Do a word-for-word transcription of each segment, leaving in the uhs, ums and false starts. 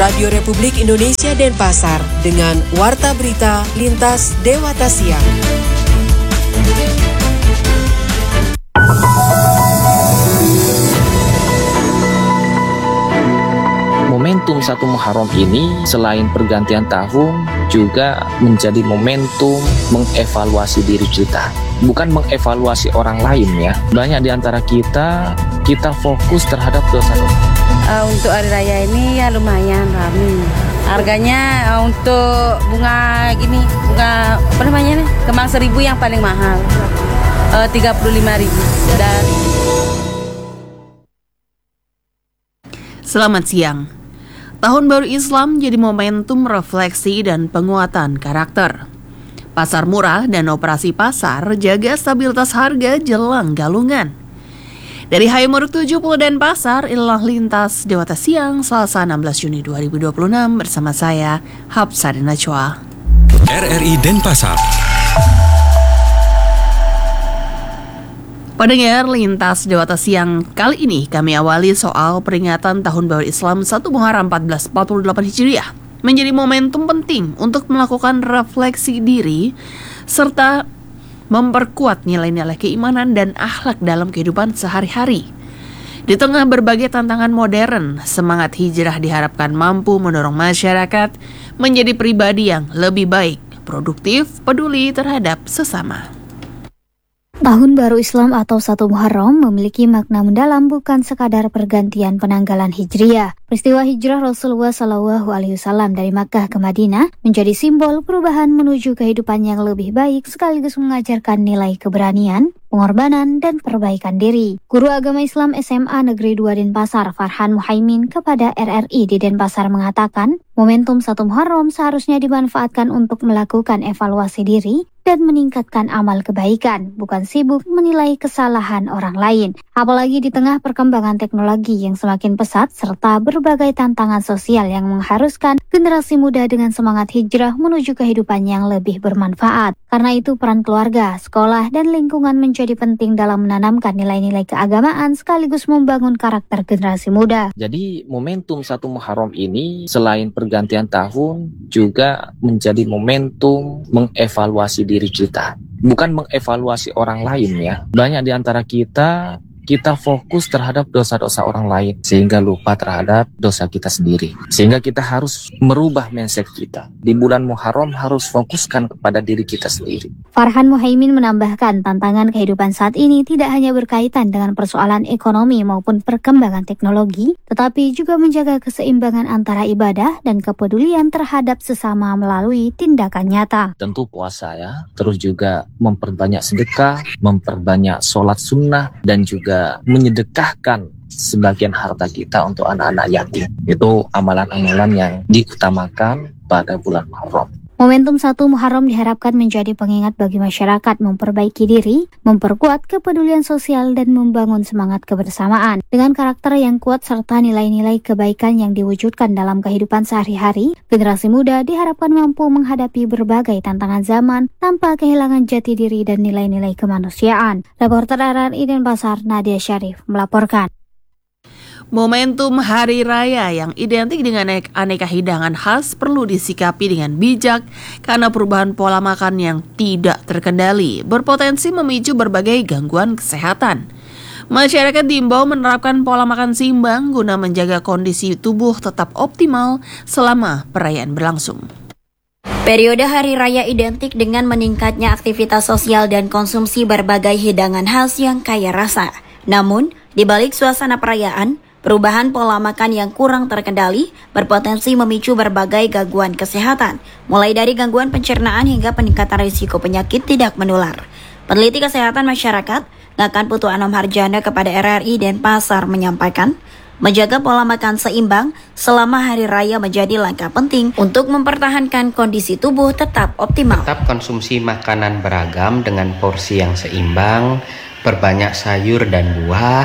Radio Republik Indonesia Denpasar dengan Warta Berita Lintas Dewata Siang. Momentum satu Muharram ini selain pergantian tahun juga menjadi momentum mengevaluasi diri kita. Bukan mengevaluasi orang lain ya. Banyak di antara kita, kita fokus terhadap dosa-dosa. Uh, untuk hari raya ini ya lumayan ramai. Harganya uh, untuk bunga gini, bunga apa namanya nih? Kembang seribu yang paling mahal. Uh, tiga puluh lima ribu. Dan Selamat siang. Tahun Baru Islam jadi momentum refleksi dan penguatan karakter. Pasar murah dan operasi pasar jaga stabilitas harga jelang galungan. Dari Hayamuruk tujuh puluh Denpasar, inilah Lintas Dewata Siang, Selasa enam belas Juni dua ribu dua puluh enam bersama saya, Hapsarina Chua. R R I Denpasar. Pendengar Lintas Dewata Siang, kali ini kami awali soal peringatan Tahun Baru Islam satu Muharram seribu empat ratus empat puluh delapan Hijriah. Menjadi momentum penting untuk melakukan refleksi diri serta memperkuat nilai-nilai keimanan dan akhlak dalam kehidupan sehari-hari. Di tengah berbagai tantangan modern, semangat hijrah diharapkan mampu mendorong masyarakat menjadi pribadi yang lebih baik, produktif, peduli terhadap sesama. Tahun Baru Islam atau satu Muharram memiliki makna mendalam, bukan sekadar pergantian penanggalan Hijriah. Peristiwa hijrah Rasulullah shallallahu alaihi wasallam dari Makkah ke Madinah menjadi simbol perubahan menuju kehidupan yang lebih baik, sekaligus mengajarkan nilai keberanian, pengorbanan, dan perbaikan diri. Guru Agama Islam S M A Negeri dua Denpasar, Farhan Muhaimin, kepada R R I di Denpasar mengatakan, momentum satu Muharram seharusnya dimanfaatkan untuk melakukan evaluasi diri dan meningkatkan amal kebaikan, bukan sibuk menilai kesalahan orang lain. Apalagi di tengah perkembangan teknologi yang semakin pesat serta berbagai tantangan sosial yang mengharuskan generasi muda dengan semangat hijrah menuju kehidupan yang lebih bermanfaat. Karena itu peran keluarga, sekolah, dan lingkungan menjadi penting dalam menanamkan nilai-nilai keagamaan sekaligus membangun karakter generasi muda. Jadi momentum satu Muharram ini selain pergantian tahun juga menjadi momentum mengevaluasi diri kita. Bukan mengevaluasi orang lain ya. Banyak di antara kita kita fokus terhadap dosa-dosa orang lain sehingga lupa terhadap dosa kita sendiri. Sehingga kita harus merubah mindset kita. Di bulan Muharram harus fokuskan kepada diri kita sendiri. Farhan Muhaimin menambahkan, tantangan kehidupan saat ini tidak hanya berkaitan dengan persoalan ekonomi maupun perkembangan teknologi, tetapi juga menjaga keseimbangan antara ibadah dan kepedulian terhadap sesama melalui tindakan nyata. Tentu puasa ya, terus juga memperbanyak sedekah, memperbanyak sholat sunnah, dan juga menyedekahkan sebagian harta kita untuk anak-anak yatim. Itu amalan-amalan yang diutamakan pada bulan Muharram. Momentum satu Muharram diharapkan menjadi pengingat bagi masyarakat memperbaiki diri, memperkuat kepedulian sosial, dan membangun semangat kebersamaan. Dengan karakter yang kuat serta nilai-nilai kebaikan yang diwujudkan dalam kehidupan sehari-hari, generasi muda diharapkan mampu menghadapi berbagai tantangan zaman tanpa kehilangan jati diri dan nilai-nilai kemanusiaan. Reporter R R I Denpasar, Nadia Syarif, melaporkan. Momentum Hari Raya yang identik dengan aneka hidangan khas perlu disikapi dengan bijak karena perubahan pola makan yang tidak terkendali berpotensi memicu berbagai gangguan kesehatan. Masyarakat diimbau menerapkan pola makan seimbang guna menjaga kondisi tubuh tetap optimal selama perayaan berlangsung. Periode Hari Raya identik dengan meningkatnya aktivitas sosial dan konsumsi berbagai hidangan khas yang kaya rasa. Namun, di balik suasana perayaan, perubahan pola makan yang kurang terkendali berpotensi memicu berbagai gangguan kesehatan, mulai dari gangguan pencernaan hingga peningkatan risiko penyakit tidak menular. Peneliti Kesehatan Masyarakat, Ngakan Putu Anom Harjana kepada R R I Denpasar menyampaikan, menjaga pola makan seimbang selama hari raya menjadi langkah penting untuk mempertahankan kondisi tubuh tetap optimal. Tetap konsumsi makanan beragam dengan porsi yang seimbang, perbanyak sayur dan buah,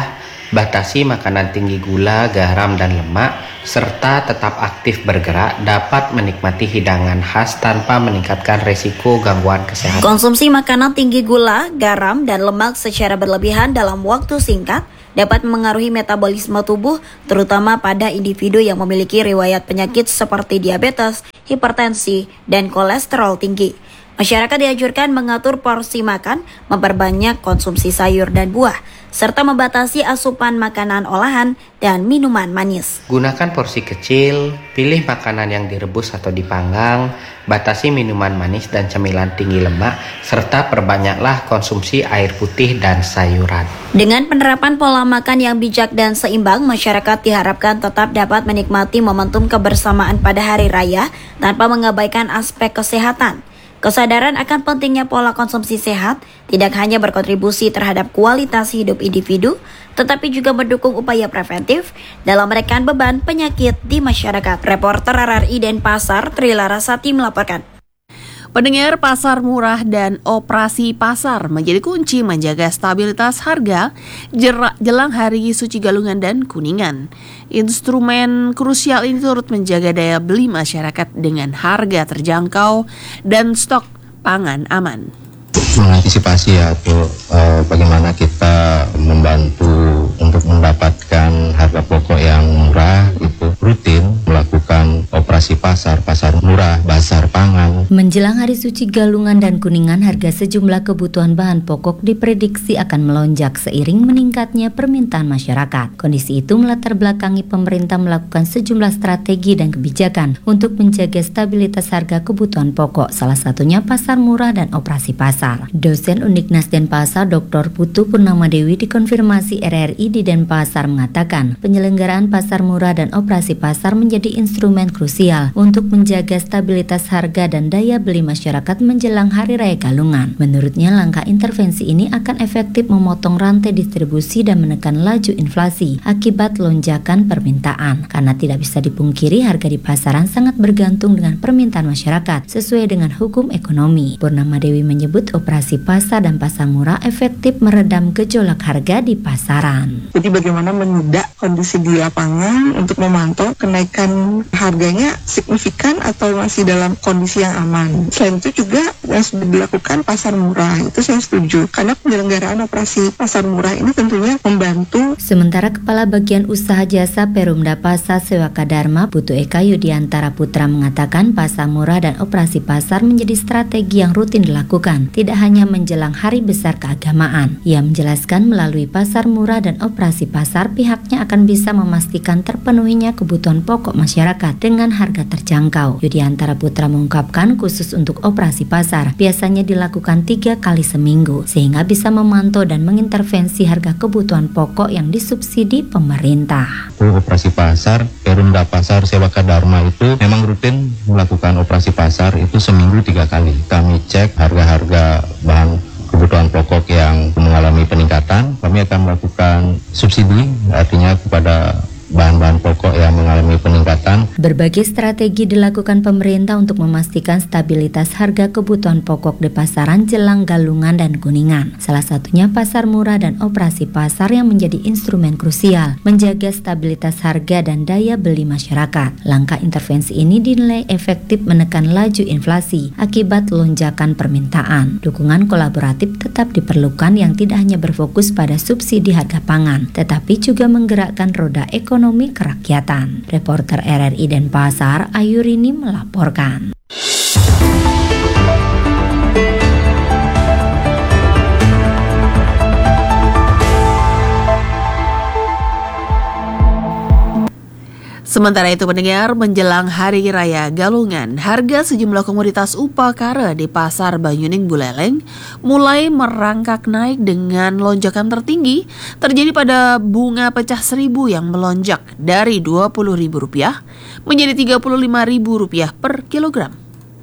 batasi makanan tinggi gula, garam, dan lemak, serta tetap aktif bergerak dapat menikmati hidangan khas tanpa meningkatkan resiko gangguan kesehatan. Konsumsi makanan tinggi gula, garam, dan lemak secara berlebihan dalam waktu singkat dapat mengaruhi metabolisme tubuh, terutama pada individu yang memiliki riwayat penyakit seperti diabetes, hipertensi, dan kolesterol tinggi. Masyarakat dianjurkan mengatur porsi makan, memperbanyak konsumsi sayur dan buah, serta membatasi asupan makanan olahan dan minuman manis. Gunakan porsi kecil, pilih makanan yang direbus atau dipanggang, batasi minuman manis dan cemilan tinggi lemak, serta perbanyaklah konsumsi air putih dan sayuran. Dengan penerapan pola makan yang bijak dan seimbang, masyarakat diharapkan tetap dapat menikmati momentum kebersamaan pada hari raya tanpa mengabaikan aspek kesehatan. Kesadaran akan pentingnya pola konsumsi sehat tidak hanya berkontribusi terhadap kualitas hidup individu, tetapi juga mendukung upaya preventif dalam menekan beban penyakit di masyarakat. Reporter R R I Denpasar, Tri Larasati melaporkan. Pendengar, pasar murah dan operasi pasar menjadi kunci menjaga stabilitas harga jelang Hari Suci Galungan dan Kuningan. Instrumen krusial ini turut menjaga daya beli masyarakat dengan harga terjangkau dan stok pangan aman. Mengantisipasi ya untuk uh, bagaimana kita membantu untuk mendapatkan harga pokok yang murah, itu rutin melakukan operasi pasar, pasar murah, pasar pangan. Menjelang Hari Suci Galungan dan Kuningan, harga sejumlah kebutuhan bahan pokok diprediksi akan melonjak seiring meningkatnya permintaan masyarakat. Kondisi itu melatar belakangi pemerintah melakukan sejumlah strategi dan kebijakan untuk menjaga stabilitas harga kebutuhan pokok, salah satunya pasar murah dan operasi pasar. Dosen Undiknas Denpasar Doktor Putu Purnamadewi dikonfirmasi R R I di Denpasar mengatakan penyelenggaraan pasar murah dan operasi pasar menjadi instrumen krusial untuk menjaga stabilitas harga dan daya beli masyarakat menjelang Hari Raya Galungan. Menurutnya, langkah intervensi ini akan efektif memotong rantai distribusi dan menekan laju inflasi akibat lonjakan permintaan. Karena tidak bisa dipungkiri harga di pasaran sangat bergantung dengan permintaan masyarakat sesuai dengan hukum ekonomi. Purnamadewi menyebut operasi pasar dan pasar murah efektif meredam gejolak harga di pasaran. Jadi bagaimana menyedak kondisi di lapangan untuk memantau kenaikan harganya signifikan atau masih dalam kondisi yang aman. Selain itu juga yang sudah dilakukan pasar murah, itu saya setuju. Karena penyelenggaraan operasi pasar murah ini tentunya membantu. Sementara Kepala Bagian Usaha Jasa Perumda Pasar Sewaka Dharma Putu Eka Yudiantara Putra mengatakan pasar murah dan operasi pasar menjadi strategi yang rutin dilakukan, tidak hanya menjelang hari besar keagamaan. Ia menjelaskan melalui pasar murah dan operasi pasar pihaknya akan bisa memastikan terpenuhinya kebutuhan pokok masyarakat dengan harga terjangkau. Yudiantara Putra mengungkapkan khusus untuk operasi pasar biasanya dilakukan tiga kali seminggu sehingga bisa memantau dan mengintervensi harga kebutuhan pokok yang disubsidi pemerintah. Operasi pasar Perumda Pasar Sewaka Dharma itu memang rutin melakukan operasi pasar itu seminggu tiga kali. Kami cek harga-harga bahan kebutuhan pokok yang mengalami peningkatan, kami akan melakukan subsidi, artinya kepada bahan-bahan pokok yang mengalami peningkatan. Berbagai strategi dilakukan pemerintah untuk memastikan stabilitas harga kebutuhan pokok di pasaran jelang Galungan dan Kuningan. Salah satunya pasar murah dan operasi pasar yang menjadi instrumen krusial menjaga stabilitas harga dan daya beli masyarakat. Langkah intervensi ini dinilai efektif menekan laju inflasi akibat lonjakan permintaan. Dukungan kolaboratif tetap diperlukan yang tidak hanya berfokus pada subsidi harga pangan, tetapi juga menggerakkan roda ekonomi Ekonomi kerakyatan. Reporter R R I Denpasar, Ayurini melaporkan. Sementara itu pendengar, menjelang Hari Raya Galungan, harga sejumlah komoditas upakara di Pasar Banyuning Buleleng mulai merangkak naik dengan lonjakan tertinggi terjadi pada bunga pecah seribu yang melonjak dari dua puluh ribu rupiah menjadi tiga puluh lima ribu rupiah per kilogram.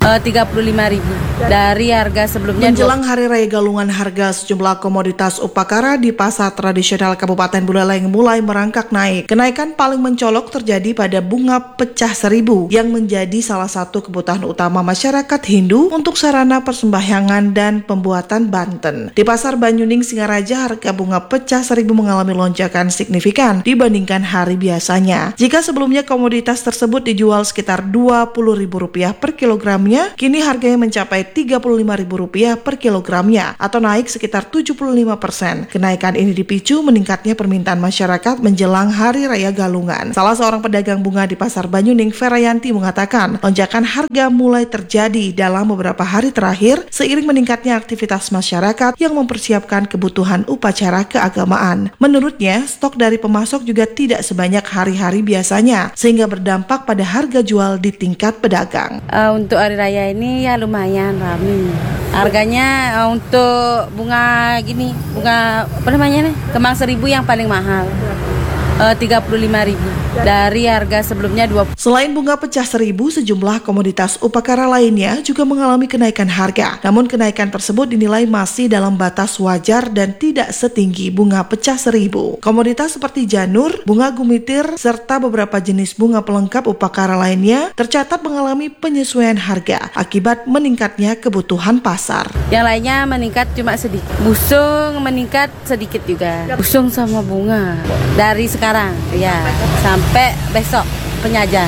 Uh, tiga puluh lima ribu dari harga sebelumnya. Menjelang Hari Raya Galungan, harga sejumlah komoditas upakara di pasar tradisional Kabupaten Buleleng mulai merangkak naik. Kenaikan paling mencolok terjadi pada bunga pecah seribu yang menjadi salah satu kebutuhan utama masyarakat Hindu untuk sarana persembahyangan dan pembuatan Banten. Di pasar Banyuning Singaraja, harga bunga pecah seribu mengalami lonjakan signifikan dibandingkan hari biasanya. Jika sebelumnya komoditas tersebut dijual sekitar dua puluh ribu rupiah per kilogramnya, kini harganya mencapai tiga puluh lima ribu rupiah per kilogramnya atau naik sekitar tujuh puluh lima persen. Kenaikan ini dipicu meningkatnya permintaan masyarakat menjelang Hari Raya Galungan. Salah seorang pedagang bunga di pasar Banyuning, Ferayanti, mengatakan lonjakan harga mulai terjadi dalam beberapa hari terakhir seiring meningkatnya aktivitas masyarakat yang mempersiapkan kebutuhan upacara keagamaan. Menurutnya, stok dari pemasok juga tidak sebanyak hari-hari biasanya sehingga berdampak pada harga jual di tingkat pedagang. Uh, untuk hari raya ini ya lumayan ramai. Harganya uh, untuk bunga gini, bunga apa namanya nih? Kemang seribu yang paling mahal. Uh, tiga puluh lima ribu dari harga sebelumnya dua puluh. Selain bunga pecah seribu, sejumlah komoditas upakara lainnya juga mengalami kenaikan harga. Namun kenaikan tersebut dinilai masih dalam batas wajar dan tidak setinggi bunga pecah seribu. Komoditas seperti janur, bunga gumitir, serta beberapa jenis bunga pelengkap upakara lainnya tercatat mengalami penyesuaian harga akibat meningkatnya kebutuhan pasar. Yang lainnya meningkat cuma sedikit. Busung meningkat sedikit juga. Busung sama bunga dari sekarang ya sampai besok penyajian.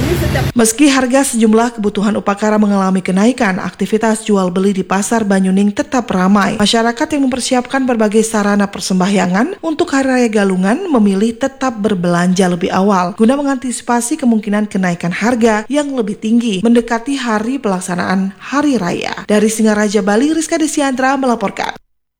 Meski harga sejumlah kebutuhan upakara mengalami kenaikan, aktivitas jual beli di pasar Banyuning tetap ramai. Masyarakat yang mempersiapkan berbagai sarana persembahyangan untuk Hari Raya Galungan memilih tetap berbelanja lebih awal guna mengantisipasi kemungkinan kenaikan harga yang lebih tinggi mendekati hari pelaksanaan Hari Raya. Dari Singaraja, Bali, Rizka Desiandra melaporkan.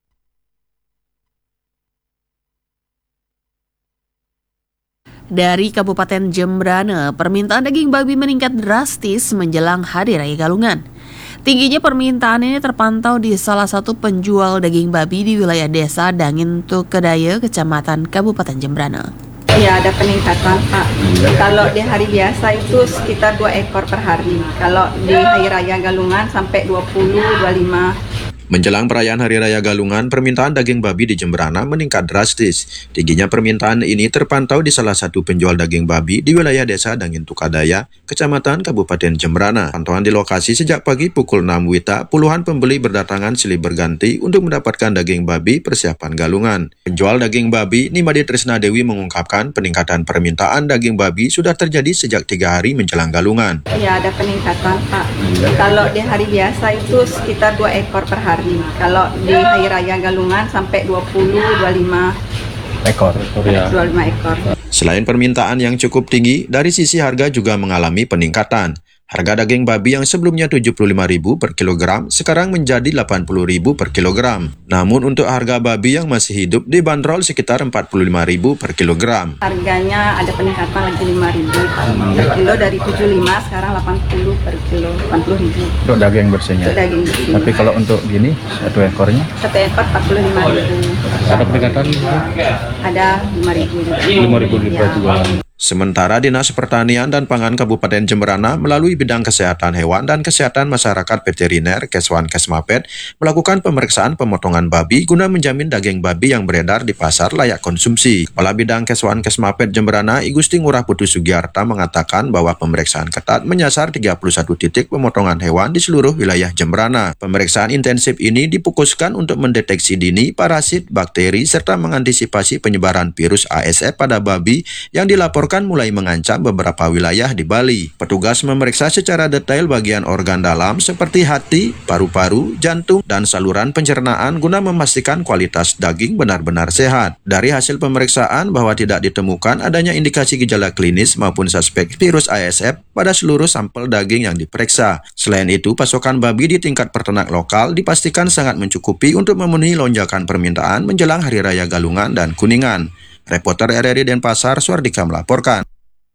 Dari Kabupaten Jembrana, permintaan daging babi meningkat drastis menjelang Hari Raya Galungan. Tingginya permintaan ini terpantau di salah satu penjual daging babi di wilayah desa Dangin Tukedaya, Kecamatan Kabupaten Jembrana. Ya, ada peningkatan, Pak. Kalau di hari biasa itu sekitar dua ekor per hari. Kalau di Hari Raya Galungan sampai dua puluh, dua puluh lima. Menjelang perayaan Hari Raya Galungan, permintaan daging babi di Jembrana meningkat drastis. Tingginya permintaan ini terpantau di salah satu penjual daging babi di wilayah desa Dangin Tukadaya, Kecamatan Kabupaten Jembrana. Pantauan di lokasi sejak pagi pukul enam wita, puluhan pembeli berdatangan silih berganti untuk mendapatkan daging babi persiapan Galungan. Penjual daging babi, Nimadi Trisna Dewi, mengungkapkan peningkatan permintaan daging babi sudah terjadi sejak tiga hari menjelang Galungan. Ya, ada peningkatan, Pak. Kalau di hari biasa itu sekitar dua ekor per hari. Kalau di Hari Raya Galungan sampai dua puluh, dua puluh lima ekor. Ya. dua puluh lima ekor. Selain permintaan yang cukup tinggi, dari sisi harga juga mengalami peningkatan. Harga daging babi yang sebelumnya tujuh puluh lima ribu per kilogram sekarang menjadi delapan puluh ribu per kilogram. Namun untuk harga babi yang masih hidup dibanderol sekitar empat puluh lima ribu per kilogram. Harganya ada peningkatan lagi lima ribu per kilo, dari tujuh puluh lima sekarang delapan puluh per kilo, delapan puluh ribu. Untuk daging bersihnya. Untuk daging bersih. Tapi kalau untuk gini satu ekornya? Satu ekor empat puluh lima ribu. Ada peningkatan? Ada lima ribu juga. lima ribu juga jual. Sementara Dinas Pertanian dan Pangan Kabupaten Jembrana melalui Bidang Kesehatan Hewan dan Kesehatan Masyarakat Veteriner Keswan Kesmapet melakukan pemeriksaan pemotongan babi guna menjamin daging babi yang beredar di pasar layak konsumsi. Kepala Bidang Keswan Kesmapet Jembrana, I Gusti Ngurah Putu Sugiarta, mengatakan bahwa pemeriksaan ketat menyasar tiga puluh satu titik pemotongan hewan di seluruh wilayah Jembrana. Pemeriksaan intensif ini difokuskan untuk mendeteksi dini parasit, bakteri, serta mengantisipasi penyebaran virus A S F pada babi yang dilaporkan mulai mengancam beberapa wilayah di Bali. Petugas memeriksa secara detail bagian organ dalam seperti hati, paru-paru, jantung, dan saluran pencernaan guna memastikan kualitas daging benar-benar sehat. Dari hasil pemeriksaan bahwa tidak ditemukan adanya indikasi gejala klinis maupun suspek virus A S F pada seluruh sampel daging yang diperiksa. Selain itu, pasokan babi di tingkat peternak lokal dipastikan sangat mencukupi untuk memenuhi lonjakan permintaan menjelang Hari Raya Galungan dan Kuningan. Reporter R R I Denpasar, Suardika melaporkan.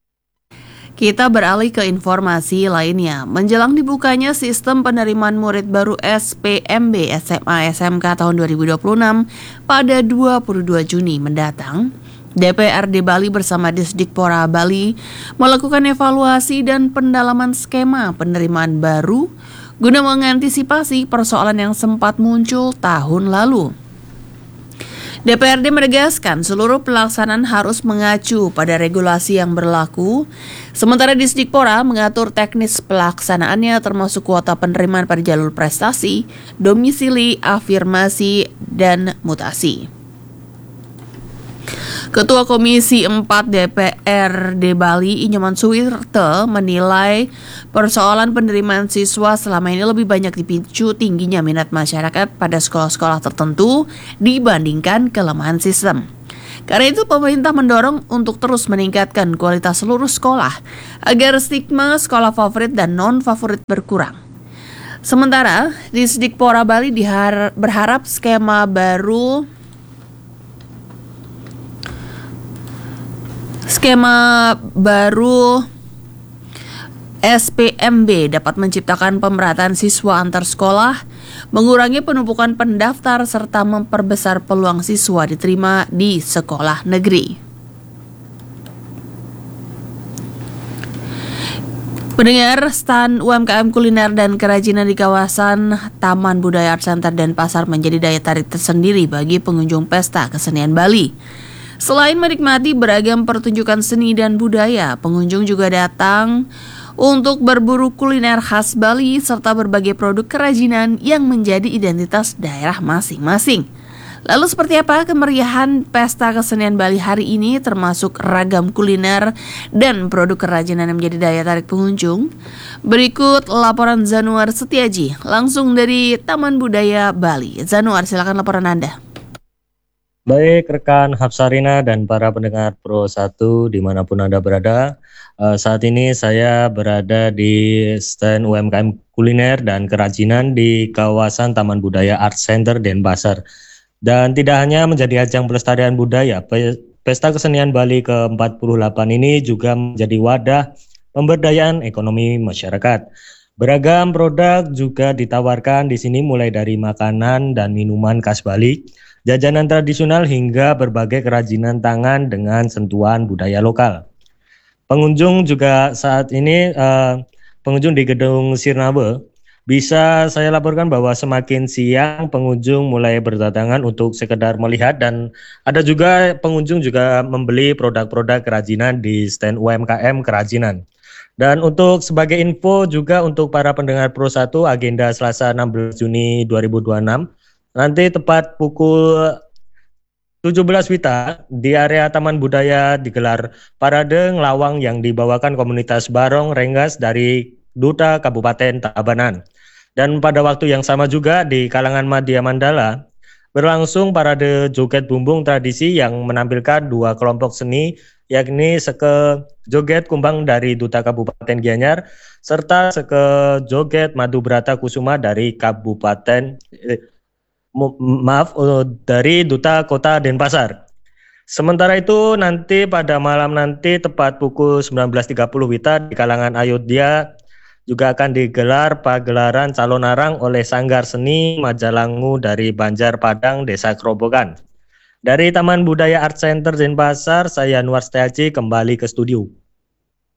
Kita beralih ke informasi lainnya. Menjelang dibukanya sistem penerimaan murid baru S P M B S M A S M K tahun dua ribu dua puluh enam pada dua puluh dua Juni mendatang, D P R D Bali bersama Disdikpora Bali melakukan evaluasi dan pendalaman skema penerimaan baru guna mengantisipasi persoalan yang sempat muncul tahun lalu. D P R D menegaskan seluruh pelaksanaan harus mengacu pada regulasi yang berlaku, sementara Disdikpora mengatur teknis pelaksanaannya termasuk kuota penerimaan pada jalur prestasi, domisili, afirmasi, dan mutasi. Ketua Komisi empat D P R D Bali, Inyoman Suwirte, menilai persoalan penerimaan siswa selama ini lebih banyak dipicu tingginya minat masyarakat pada sekolah-sekolah tertentu dibandingkan kelemahan sistem. Karena itu pemerintah mendorong untuk terus meningkatkan kualitas seluruh sekolah agar stigma sekolah favorit dan non-favorit berkurang. Sementara Disdikpora Bali dihar- berharap skema baru Skema baru S P M B dapat menciptakan pemerataan siswa antar sekolah, mengurangi penumpukan pendaftar, serta memperbesar peluang siswa diterima di sekolah negeri. Pendengar, stand U M K M kuliner dan kerajinan di kawasan Taman Budaya Art Center Denpasar menjadi daya tarik tersendiri bagi pengunjung pesta kesenian Bali. Selain menikmati beragam pertunjukan seni dan budaya, pengunjung juga datang untuk berburu kuliner khas Bali serta berbagai produk kerajinan yang menjadi identitas daerah masing-masing. Lalu seperti apa kemeriahan pesta kesenian Bali hari ini, termasuk ragam kuliner dan produk kerajinan yang menjadi daya tarik pengunjung? Berikut laporan Zanuar Setiaji langsung dari Taman Budaya Bali. Zanuar, silakan laporan Anda. Baik rekan Hapsarina dan para pendengar Pro satu dimanapun Anda berada, uh, saat ini saya berada di stand U M K M kuliner dan kerajinan di kawasan Taman Budaya Art Center Denpasar. Dan tidak hanya menjadi ajang pelestarian budaya, Pesta Kesenian Bali ke empat puluh delapan ini juga menjadi wadah pemberdayaan ekonomi masyarakat. Beragam produk juga ditawarkan di sini, mulai dari makanan dan minuman khas Bali, jajanan tradisional hingga berbagai kerajinan tangan dengan sentuhan budaya lokal. Pengunjung juga saat ini, uh, pengunjung di Gedung Sirnawe, bisa saya laporkan bahwa semakin siang pengunjung mulai berdatangan untuk sekedar melihat, dan ada juga pengunjung juga membeli produk-produk kerajinan di stand U M K M kerajinan. Dan untuk sebagai info juga untuk para pendengar Pro satu, agenda Selasa enam belas Juni dua ribu dua puluh enam, nanti tepat pukul tujuh belas Wita di area Taman Budaya digelar parade ngelawang yang dibawakan komunitas Barong Rengas dari Duta Kabupaten Tabanan. Dan pada waktu yang sama juga di kalangan Madya Mandala berlangsung parade joget bumbung tradisi yang menampilkan dua kelompok seni, yakni Seke Joget Kumbang dari Duta Kabupaten Gianyar serta Seke Joget Madubrata Kusuma dari Kabupaten eh, maaf dari Duta Kota Denpasar. Sementara itu nanti pada malam nanti tepat pukul sembilan belas tiga puluh Wita di kalangan Ayodhya juga akan digelar pagelaran calon arang oleh Sanggar Seni Majalangu dari Banjar Padang, Desa Kerobokan. Dari Taman Budaya Art Center Denpasar, saya Nuar Setiaji kembali ke studio.